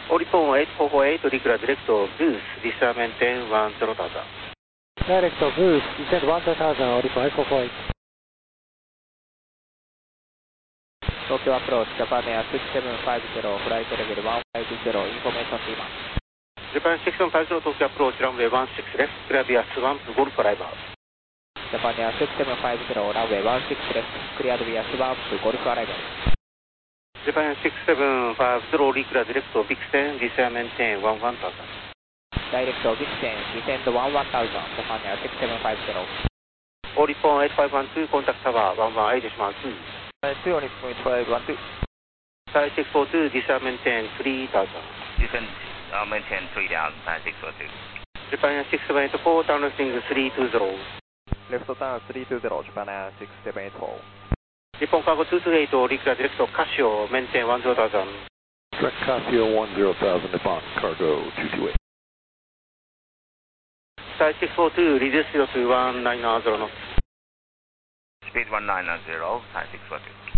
Oripon 8448, Recla Directo, Booth, Visa maintain 10,000. Direct Booth, descend 10,000, Oripon 8448. Tokyo approach, Japan Air 6750, flight level 150, information Lima. Japan 6750, Tokyo approach, runway 16 left, clear via Swan to Golf Arrival. Japan Air 6750, runway 16 left, cleared via Swan to Golf Arrival. Japan 6750, Recla Directo, Vixen, Visa maintain 11,000. Direct Vixen, descend 11,000, Japan Air 6750. Oripon 8512, contact tower 118.2. 2 on Oripon 8512. Side 642, Visa maintain 3,000. Descend, maintain 3,000, side 642. Japan 6784, downlifting 320. Left turn 320, Japan Air 6784. Nippon Cargo 228, Recla Directo, Casio, maintain 10,000. Direct Casio 10,000, Nippon Cargo 228. Side 642, reduce to 190 knots. Speed 1990, side 642.